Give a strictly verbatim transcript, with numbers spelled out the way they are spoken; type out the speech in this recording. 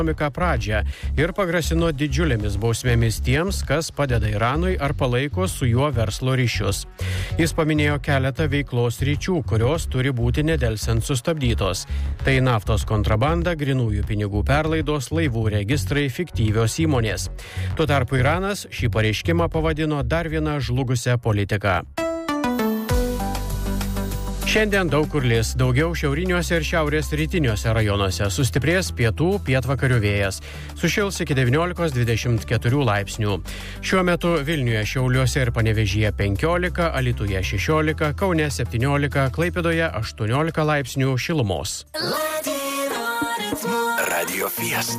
ekonomiką pradžią ir pagrasino didžiulėmis bausmėmis tiems, kas padeda Iranui ar palaiko su juo verslo ryšius. Jis paminėjo keletą veiklos ryčių, kurios turi būti nedelsiant sustabdytos. Tai naftos kontrabanda, grynųjų pinigų perlaidos, laivų registrai, fiktyvios įmonės. Tuo tarpu Iranas šį pareiškimą pavadino dar vieną žlugusią politiką. Šiandien daug kur lis, daugiau šiauriniuose ir šiaurės rytiniuose rajonuose. Sustiprės pietų, pietvakarių vėjas. Sušils iki devyniolikos dvidešimt keturių laipsnių. Šiuo metu Vilniuje, Šiauliuose ir Panevėžyje penkiolika, Alytuje šešiolika, Kaune septyniolika, Klaipėdoje aštuoniolika laipsnių šilumos. Radio Fiesta.